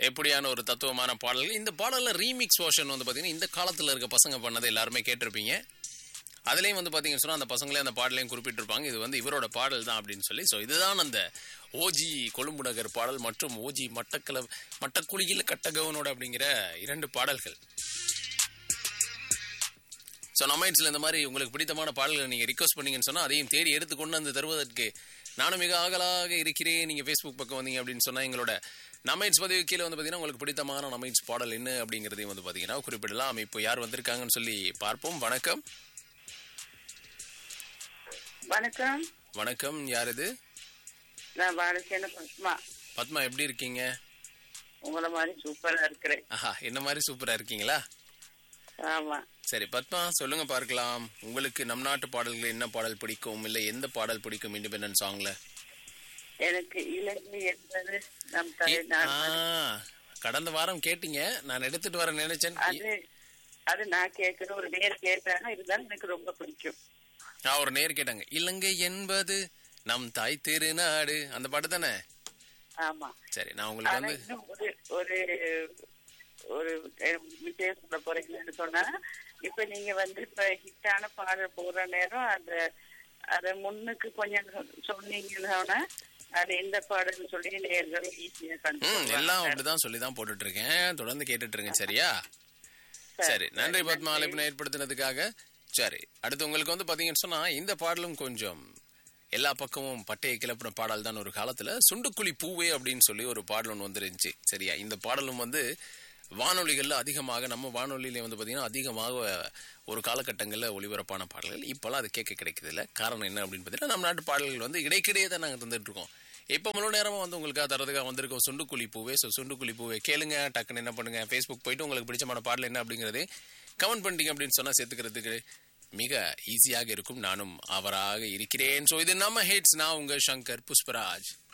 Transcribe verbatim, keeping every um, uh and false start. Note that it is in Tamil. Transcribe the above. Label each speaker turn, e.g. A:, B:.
A: எப்படியான ஒரு தத்துவமான பாடல்கள். இந்த பாடல்ல ரீமிக்ஸ் வெர்ஷன் வந்து பாத்தீங்கன்னா இந்த காலத்துல இருக்க பசங்க பண்ணதை எல்லாருமே கேட்டிருப்பீங்க. அதுலயும் வந்து பாத்தீங்கன்னு சொன்னா அந்த பசங்களே அந்த பாடலையும் குறிப்பிட்டிருப்பாங்க, இது வந்து இவரோட பாடல் தான் அப்படின்னு சொல்லி. ஸோ இதுதான் அந்த ஓஜி கொழும்பு நகர் பாடல் மற்றும் ஓஜி மட்டக்கள மட்டக்குழியில் கட்டகவனோட அப்படிங்கிற இரண்டு பாடல்கள். ஸோ நம்ம இட்ஸில் இந்த மாதிரி உங்களுக்கு பிடித்தமான பாடல்களை நீங்கள் ரிக்வஸ்ட் பண்ணீங்கன்னு சொன்னால் அதையும் தேடி எடுத்து கொண்டு வந்து தருவதற்கு நானும் மிக ஆகலாக இருக்கிறேன். நீங்கள் ஃபேஸ்புக் பக்கம் வந்தீங்க அப்படின்னு சொன்னால் எங்களோட நமைட்ஸ் பதிவு கீழே வந்து பார்த்தீங்கன்னா உங்களுக்கு பிடித்தமான நமைட்ஸ் பாடல் என்ன அப்படிங்கிறதையும் வந்து பார்த்தீங்கன்னா குறிப்பிடலாம். இப்போ யார் வந்திருக்காங்கன்னு சொல்லி பார்ப்போம். வணக்கம்.
B: வணக்கம்.
A: வணக்கம், யார் இது?
B: நான் பாலச்சேன பத்மா.
A: பத்மா, எப்படி இருக்கீங்க?
B: உங்களை மாதிரி சூப்பரா இருக்கிறேன்.
A: ஆஹா, என்ன மாதிரி சூப்பரா இருக்கீங்களா?
B: ஆமா.
A: சரி பத்மா, சொல்லுங்க பார்க்கலாம். உங்களுக்கு நம் நாட்டு பாடல்கள் என்ன பாடல் பிடிக்கும், இல்ல எந்த பாடல் பிடிக்கும் இண்டிபெண்டன்ட் சாங்ல?
B: எனக்கு இலங்கை என்பது நம் தலைநாடு.
A: கடந்த வாரம் கேட்டீங்க, நான் எடுத்துட்டு வர நினைச்சேன்.
B: அது அது நான் கேட்கிற ஒரு நேர் கேட்டாங்க, இருந்தாலும் எனக்கு ரொம்ப பிடிக்கும்.
A: நான் ஒரு நேர் கேட்டாங்க, இலங்கை என்பது நம் தாய் திருநாடு, அந்த பாட்டு தானே?
B: ஆமா.
A: சரி, நான் உங்களுக்கு வந்து
B: ஒரு ஒரு ஒரு விஷயம் சொல்ல போறீங்கன்னு சொன்னா, இப்ப நீங்க வந்து இப்ப ஹிட்டான பாடல் போற நேரம் அந்த அத முன்னுக்கு கொஞ்சம் சொன்னீங்கன்னா அது எந்த பாடல்னு சொல்லி நேர்கள் ஈஸியா கண்டுபிடிப்பாங்க.
A: எல்லாம் அப்படிதான் சொல்லிதான் போட்டுட்டு இருக்கேன், தொடர்ந்து கேட்டுட்டு இருக்கேன். சரியா? சரி, நன்றி பத்மா அழைப்பினை ஏற்படுத்தினதுக்காக. சரி, அடுத்து உங்களுக்கு வந்து பாத்தீங்கன்னு சொன்னா இந்த பாடலும் கொஞ்சம் எல்லா பக்கமும் பட்டையை கிளப்பின பாடல் தான். ஒரு காலத்துல சுண்டுக்குழி பூவே அப்படின்னு சொல்லி ஒரு பாடல் ஒன்று வந்துருந்துச்சு. சரியா? இந்த பாடலும் வந்து வானொலிகள்ல அதிகமாக, நம்ம வானொலியில வந்து பாத்தீங்கன்னா அதிகமாக ஒரு காலகட்டங்களில் ஒளிபரப்பான பாடல்கள். இப்பெல்லாம் அது கேட்க கிடைக்குது இல்லை. காரணம் என்ன அப்படின்னு பார்த்தீங்கன்னா நம்ம நாட்டு பாடல்கள் வந்து இடைக்கிடையே தான் நாங்கள் தந்துட்டு இருக்கோம். இப்போ முழு நேரமும் வந்து உங்களுக்காக தரதுக்காக வந்திருக்கோம் சுண்டுக்குழி பூவே. ஸோ சுண்டுக்குழி பூவே கேளுங்க. டக்குன்னு என்ன பண்ணுங்க, ஃபேஸ்புக் போயிட்டு உங்களுக்கு பிடிச்சமான பாடல் என்ன அப்படிங்கிறது கமெண்ட் பண்ணிட்டீங்க அப்படின்னு சொன்னா சேர்த்துக்கிறதுக்கு மிக ஈஸியாக இருக்கும். நானும் அவராக இருக்கிறேன். ஸோ இது நம்ம ஹிட்ஸ். நான் உங்க சங்கர் புஷ்பராஜ்.